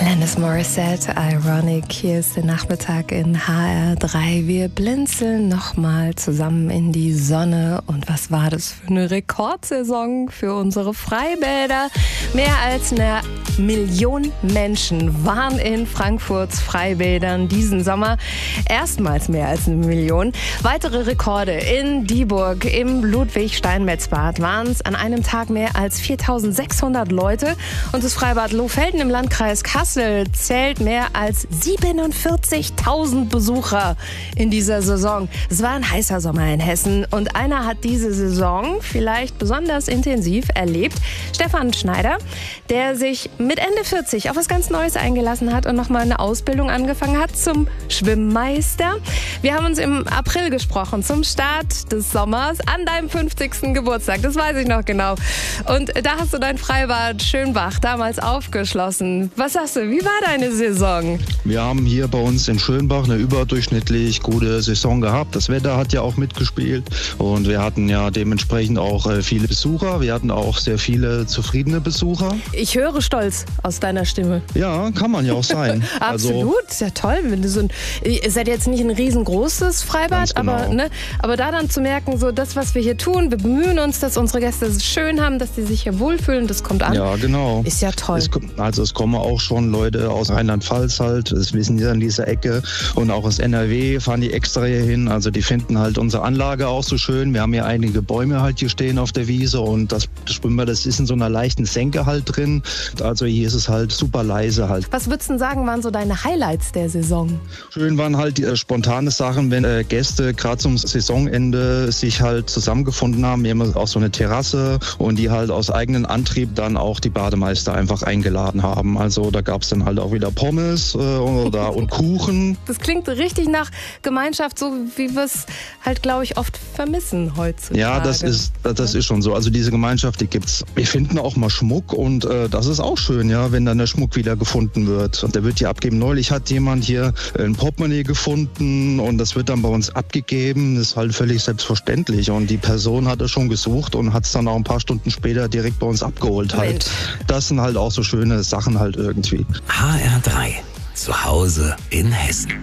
Alanis Morissette, Ironic. Hier ist der Nachmittag in HR3. Wir blinzeln nochmal zusammen in die Sonne. Und was war das für eine Rekordsaison für unsere Freibäder? Mehr als 1 Million Menschen waren in Frankfurts Freibädern diesen Sommer. Erstmals mehr als 1 Million. Weitere Rekorde in Dieburg, im Ludwig-Steinmetz-Bad waren es an einem Tag mehr als 4.600 Leute. Und das Freibad Lohfelden im Landkreis Kassel zählt mehr als 47.000 Besucher in dieser Saison. Es war ein heißer Sommer in Hessen und einer hat diese Saison vielleicht besonders intensiv erlebt. Stefan Schneider, der sich mit Ende 40 auf was ganz Neues eingelassen hat und nochmal eine Ausbildung angefangen hat zum Schwimmmeister. Wir haben uns im April gesprochen, zum Start des Sommers, an deinem 50. Geburtstag. Das weiß ich noch genau. Und da hast du dein Freibad Schönbach damals aufgeschlossen. Was sagst du, wie war deine Saison? Wir haben hier bei uns in Schönbach eine überdurchschnittlich gute Saison gehabt. Das Wetter hat ja auch mitgespielt und wir hatten ja dementsprechend auch viele Besucher. Wir hatten auch sehr viele zufriedene Besucher. Ich höre Stolz aus deiner Stimme. Ja, kann man ja auch sein. Absolut, ist ja toll. Wenn du ihr seid jetzt nicht ein riesengroßes Freibad, Genau. aber da dann zu merken, so das, was wir hier tun, wir bemühen uns, dass unsere Gäste es schön haben, dass sie sich hier wohlfühlen, das kommt an. Ja, genau. Ist ja toll. Es kommen auch schon Leute aus Rheinland-Pfalz halt, das wissen die an dieser Ecke, und auch aus NRW fahren die extra hier hin. Also die finden halt unsere Anlage auch so schön. Wir haben hier einige Bäume halt hier stehen auf der Wiese und das Schwimmbad, das ist in so einer leichten Senke halt drin. Also hier ist es halt super leise halt. Was würdest du denn sagen, waren so deine Highlights der Saison? Schön waren halt die spontane Sachen, wenn Gäste gerade zum Saisonende sich halt zusammengefunden haben. Wir haben auch so eine Terrasse und die halt aus eigenem Antrieb dann auch die Bademeister einfach eingeladen haben. Also da gab es dann halt auch wieder Pommes und Kuchen. Das klingt richtig nach Gemeinschaft, so wie wir es halt, glaube ich, oft vermissen heutzutage. Ja, das ist schon so. Also diese Gemeinschaft, die gibt's. Wir finden auch mal Schmuck und das ist auch schön, ja, wenn dann der Schmuck wieder gefunden wird. Und der wird hier abgegeben. Neulich hat jemand hier ein Portemonnaie gefunden und das wird dann bei uns abgegeben. Das ist halt völlig selbstverständlich. Und die Person hat es schon gesucht und hat es dann auch ein paar Stunden später direkt bei uns abgeholt halt. Mensch. Das sind halt auch so schöne Sachen halt irgendwie. HR3. Zu Hause in Hessen.